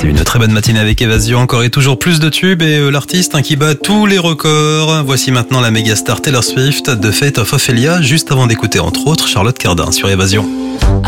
Passez une très bonne matinée avec Évasion. Encore et toujours plus de tubes et l'artiste qui bat tous les records. Voici maintenant la méga star Taylor Swift de Fate of Ophelia, juste avant d'écouter entre autres Charlotte Cardin sur Évasion.